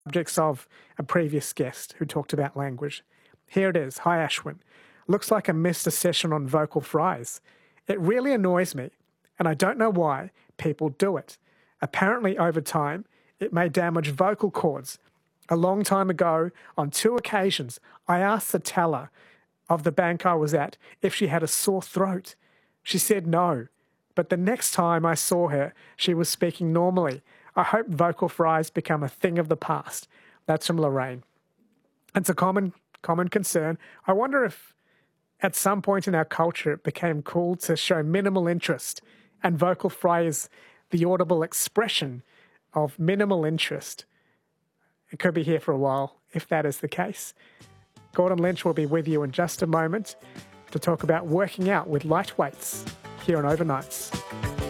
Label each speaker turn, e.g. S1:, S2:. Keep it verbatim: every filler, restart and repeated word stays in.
S1: Subjects of a previous guest who talked about language. Here it is. Hi, Ashwin. Looks like I missed a session on vocal fries. It really annoys me, and I don't know why people do it. Apparently, over time, it may damage vocal cords. A long time ago, on two occasions, I asked the teller of the bank I was at if she had a sore throat. She said no, but the next time I saw her, she was speaking normally. I hope vocal fries become a thing of the past. That's from Lorraine. It's a common common concern. I wonder if at some point in our culture it became cool to show minimal interest, and vocal fry is the audible expression of minimal interest. It could be here for a while if that is the case. Gordon Lynch will be with you in just a moment to talk about working out with light weights here on Overnights.